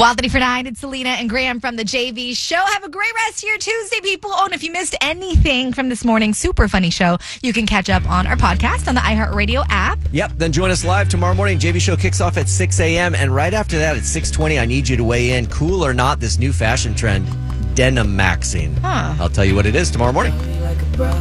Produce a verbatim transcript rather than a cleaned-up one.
Wildly for nine, it's Selena and Graham from the J V Show. Have a great rest of your Tuesday, people. Oh, and if you missed anything from this morning's super funny show, you can catch up on our podcast on the iHeartRadio app. Yep, then join us live tomorrow morning. J V Show kicks off at six a.m. And right after that at six twenty, I need you to weigh in. Cool or not, this new fashion trend, denim maxing. Huh. I'll tell you what it is tomorrow morning.